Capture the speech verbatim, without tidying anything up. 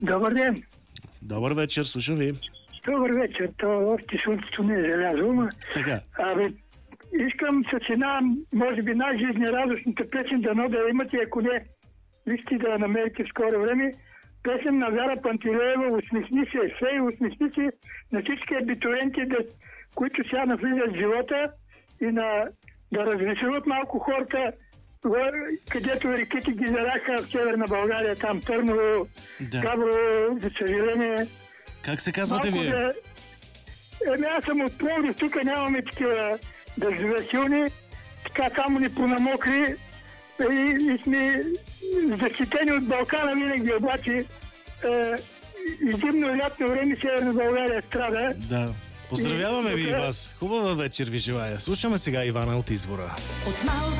Добър ден. Добър вечер, слушам ви. Добър вечер. То още слънцето не е залязло, ма... Така. Абе, искам с една, може би, най-жизнерадостната песен, дано да имате, ако не, вижте да намерите в скоро време. Песен на Вяра Пантелеева "Усмихни се", свей, усмихни се на всички абитуриенти, да, които сега навлизат в живота и на, да развеселят малко хората, където реките ги зараха в Северна България, там Търново, Да. Габрово, за съжаление. Как се казвате вие? Да... Еми, аз съм от Пловдив, тук нямаме такива дъждове силни, така само ни понамокри и, и сме защитени от Балкана винаги, обаче е, и зимно и лятно време Северна България страда. Да. Поздравяваме и, ви и тук... вас. Хубава вечер ви желая. Слушаме сега Ивана от Извора. От малко